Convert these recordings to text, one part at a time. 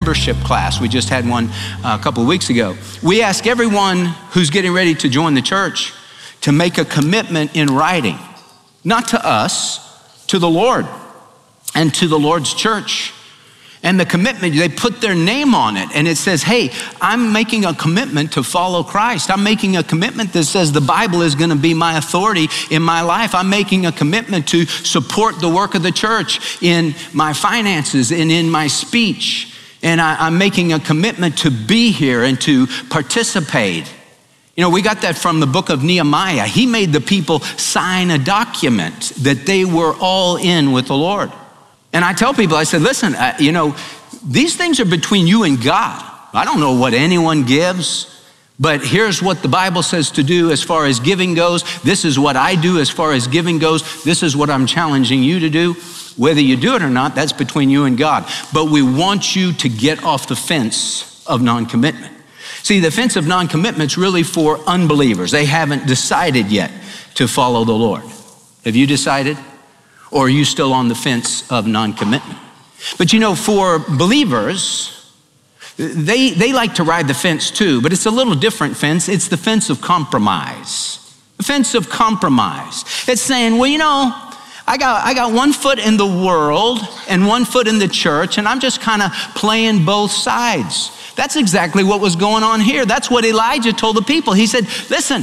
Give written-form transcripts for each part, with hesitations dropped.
membership class. We just had one a couple of weeks ago. We ask everyone who's getting ready to join the church to make a commitment in writing, not to us, to the Lord and to the Lord's church. And the commitment, they put their name on it, and it says, hey, I'm making a commitment to follow Christ. I'm making a commitment that says the Bible is going to be my authority in my life. I'm making a commitment to support the work of the church in my finances and in my speech. And I'm making a commitment to be here and to participate. You know, we got that from the book of Nehemiah. He made the people sign a document that they were all in with the Lord. And I tell people, I said, listen, these things are between you and God. I don't know what anyone gives, but here's what the Bible says to do as far as giving goes. This is what I do as far as giving goes. This is what I'm challenging you to do. Whether you do it or not, that's between you and God. But we want you to get off the fence of non-commitment. See, the fence of non-commitment is really for unbelievers. They haven't decided yet to follow the Lord. Have you decided? Or are you still on the fence of non-commitment? But for believers, they like to ride the fence too, but it's a little different fence. It's the fence of compromise. The fence of compromise. It's saying, I got 1 foot in the world and 1 foot in the church, and I'm just kind of playing both sides. That's exactly what was going on here. That's what Elijah told the people. He said, listen,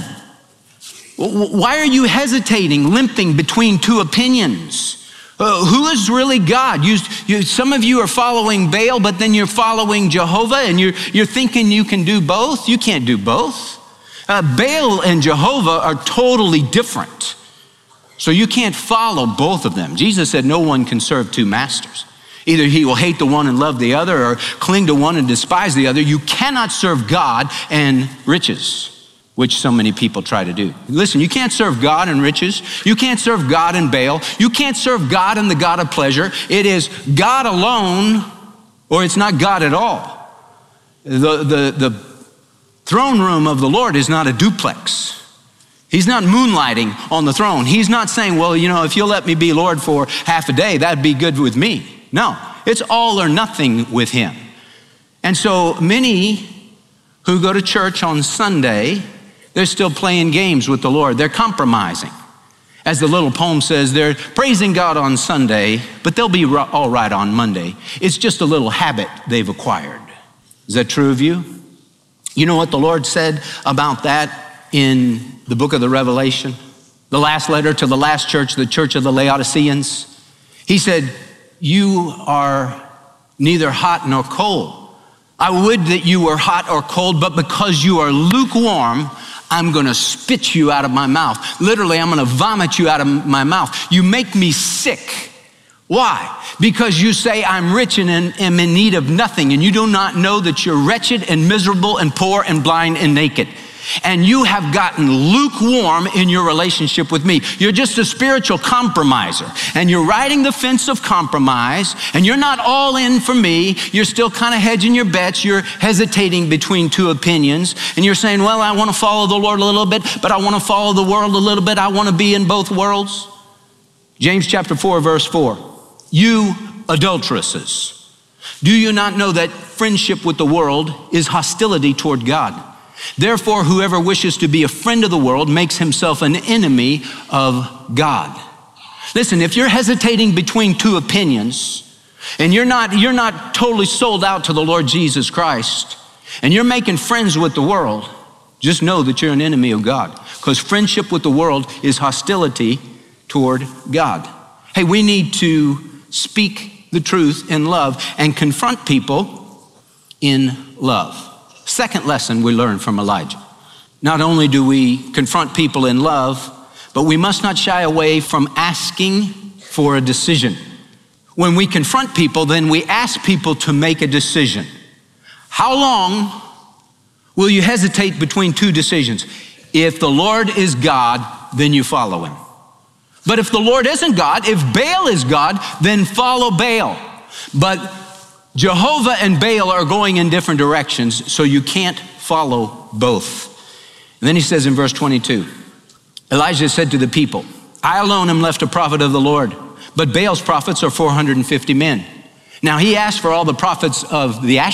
why are you hesitating, limping between two opinions? Who is really God? Some of you are following Baal, but then you're following Jehovah, and you're thinking you can do both. You can't do both. Baal and Jehovah are totally different. So you can't follow both of them. Jesus said no one can serve two masters. Either he will hate the one and love the other, or cling to one and despise the other. You cannot serve God and riches, which so many people try to do. Listen, you can't serve God and riches. You can't serve God and Baal. You can't serve God and the God of pleasure. It is God alone, or it's not God at all. The throne room of the Lord is not a duplex. He's not moonlighting on the throne. He's not saying, well, if you'll let me be Lord for half a day, that'd be good with me. No, it's all or nothing with him. And so many who go to church on Sunday, they're still playing games with the Lord. They're compromising. As the little poem says, they're praising God on Sunday, but they'll be all right on Monday. It's just a little habit they've acquired. Is that true of you? You know what the Lord said about that in the book of the Revelation? The last letter to the last church, the church of the Laodiceans. He said, you are neither hot nor cold. I would that you were hot or cold, but because you are lukewarm, I'm going to spit you out of my mouth. Literally, I'm going to vomit you out of my mouth. You make me sick. Why? Because you say I'm rich and am in need of nothing, and you do not know that you're wretched and miserable and poor and blind and naked. And you have gotten lukewarm in your relationship with me. You're just a spiritual compromiser, and you're riding the fence of compromise, and you're not all in for me. You're still kind of hedging your bets. You're hesitating between two opinions, and you're saying, well, I want to follow the Lord a little bit, but I want to follow the world a little bit. I want to be in both worlds. James chapter 4, verse 4. You adulteresses, do you not know that friendship with the world is hostility toward God? Therefore, whoever wishes to be a friend of the world makes himself an enemy of God. Listen, if you're hesitating between two opinions, and you're not totally sold out to the Lord Jesus Christ, and you're making friends with the world, just know that you're an enemy of God, because friendship with the world is hostility toward God. Hey, we need to speak the truth in love and confront people in love. Second lesson we learn from Elijah. Not only do we confront people in love, but we must not shy away from asking for a decision. When we confront people, then we ask people to make a decision. How long will you hesitate between two decisions? If the Lord is God, then you follow him. But if the Lord isn't God, if Baal is God, then follow Baal. But Jehovah and Baal are going in different directions, so you can't follow both. And then he says in verse 22, Elijah said to the people, I alone am left a prophet of the Lord, but Baal's prophets are 450 men. Now he asked for all the prophets of the